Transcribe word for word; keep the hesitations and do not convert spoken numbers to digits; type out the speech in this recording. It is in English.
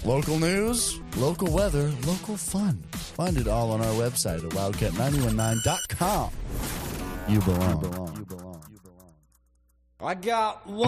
Local news, local weather, local fun. Find it all on our website at wildcat nine one nine dot com. You belong. You belong. You belong. I got one.